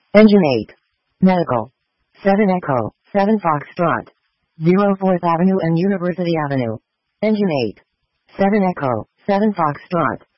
Engine 8. Medical. 7 Echo, 7 Foxtrot. 04th Avenue and University Avenue. Engine 8. 7 Echo, 7 Foxtrot.